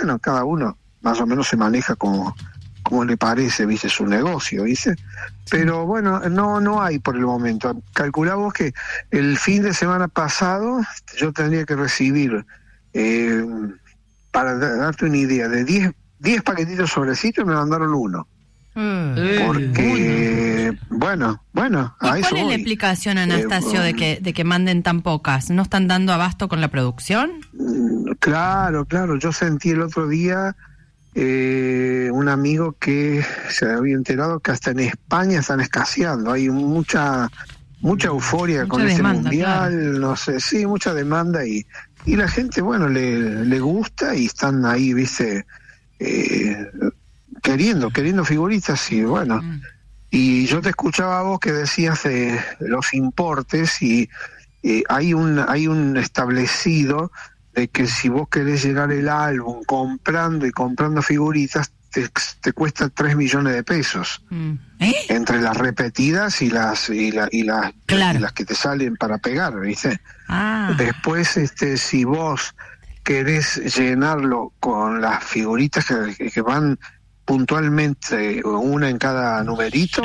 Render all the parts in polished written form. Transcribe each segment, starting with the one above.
bueno, cada uno más o menos se maneja como le parece, ¿viste? Su negocio, ¿viste? Pero bueno, no hay por el momento. Calculamos que el fin de semana pasado yo tendría que recibir, para darte una idea, de 10 paquetitos sobrecitos me mandaron uno. Porque, bueno, a eso ¿Cuál es la explicación, Anastasio, de que manden tan pocas? ¿No están dando abasto con la producción? Claro, yo sentí el otro día un amigo que se había enterado que hasta en España están escaseando, hay mucha euforia con este mundial, claro. No sé, sí, mucha demanda y la gente, bueno, le gusta y están ahí, viste, queriendo figuritas y bueno, y yo te escuchaba a vos que decías de los importes y hay un establecido de que si vos querés llegar el álbum comprando figuritas, te cuesta 3 millones de pesos. Entre las repetidas y las que te salen para pegar, ¿viste? Después, si vos querés llenarlo con las figuritas que van puntualmente, una en cada numerito,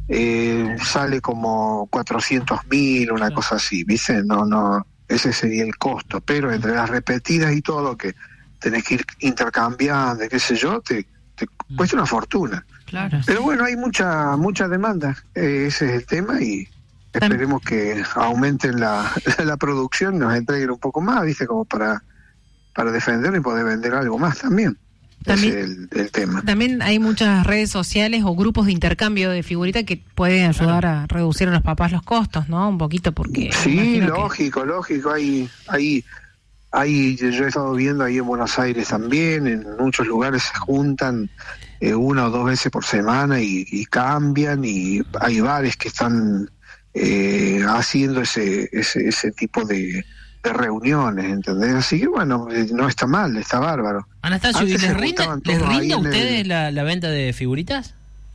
sale como 400.000, una cosa así, ¿viste? No, ese sería el costo, pero entre las repetidas y todo, que tenés que ir intercambiando, qué sé yo, te cuesta una fortuna. Claro. Pero bueno, hay mucha demanda, ese es el tema, y esperemos que aumenten la producción, nos entreguen un poco más, ¿viste? Como para defender y poder vender algo más también. Ese es el tema. También hay muchas redes sociales o grupos de intercambio de figuritas que pueden ayudar a reducir a los papás los costos, ¿no? Un poquito, porque... Sí, lógico. Hay yo he estado viendo ahí en Buenos Aires también, en muchos lugares se juntan 1 o 2 veces por semana y cambian, y hay bares que están haciendo ese tipo de reuniones, ¿entendés? Así que bueno, no está mal, está bárbaro. Anastasio, ¿y les rinde a ustedes la venta de figuritas?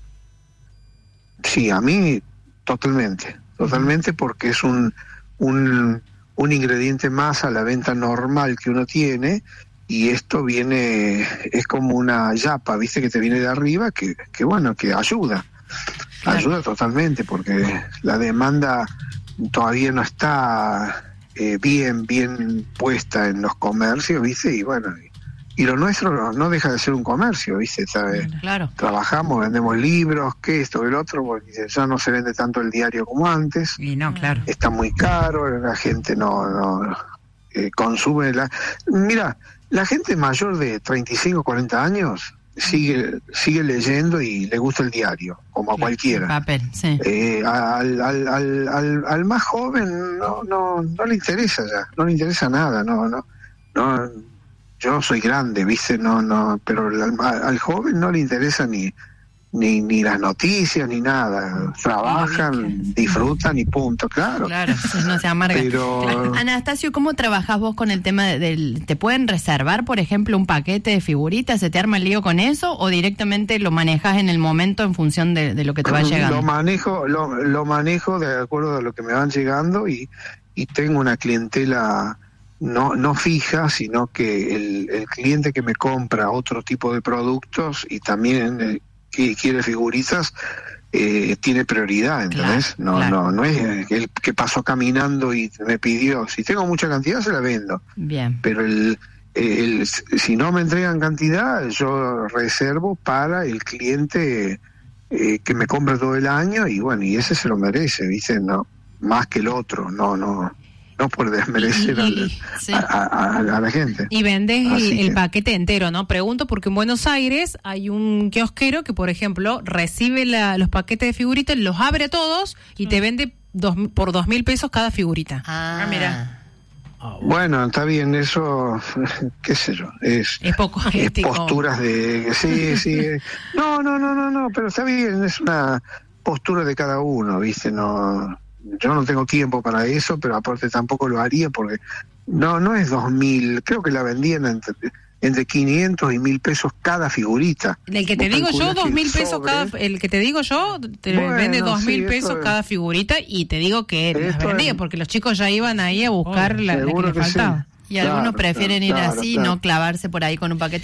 Sí, a mí totalmente, porque es un ingrediente más a la venta normal que uno tiene, y esto viene, es como una yapa, ¿viste? Que te viene de arriba, que bueno, que ayuda. Claro. Ayuda totalmente, porque la demanda todavía no está bien puesta en los comercios, ¿viste? Y bueno, y lo nuestro no deja de ser un comercio, ¿viste? Claro. Trabajamos, vendemos libros, que esto, que el otro, porque ya no se vende tanto el diario como antes. Y no, claro. Está muy caro, la gente no consume Mira, la gente mayor de 35, 40 años sigue leyendo y le gusta el diario, como a cualquiera. Papel, sí. Al más joven no le interesa ya, no le interesa nada, no. Yo soy grande, ¿viste? Pero al joven no le interesa ni las noticias ni nada. Trabajan, disfrutan y punto, claro. Claro, no se amarga. Pero... Claro. Anastasio, ¿cómo trabajás vos con el tema ¿te pueden reservar, por ejemplo, un paquete de figuritas? ¿Se te arma el lío con eso o directamente lo manejas en el momento en función de lo que te va llegando? Lo manejo de acuerdo a lo que me van llegando y tengo una clientela no fija, sino que el cliente que me compra otro tipo de productos y también que quiere figuritas, tiene prioridad, ¿entendés? Claro. No es el que pasó caminando y me pidió. Si tengo mucha cantidad, se la vendo. Bien. Pero si no me entregan cantidad, yo reservo para el cliente que me compra todo el año, y bueno, y ese se lo merece, ¿viste? No, más que el otro, no por desmerecer a la gente. Y vendes el paquete entero, ¿no? Pregunto porque en Buenos Aires hay un kiosquero que, por ejemplo, recibe los paquetes de figuritas, los abre todos y te vende por 2.000 pesos cada figurita. Mira. Bueno, está bien, eso, qué sé yo, es poco ético. Posturas de... Sí. No, pero está bien, es una postura de cada uno, ¿viste? Yo no tengo tiempo para eso, pero aparte tampoco lo haría porque no es 2.000, creo que la vendían entre 500 y 1.000 pesos cada figurita. El que te digo yo, 2.000 pesos el que te digo yo, vende 2.000 pesos cada figurita, y te digo que las vendía porque los chicos ya iban ahí a buscar la que les faltaba. Sí. Y algunos prefieren ir así y no clavarse por ahí con un paquete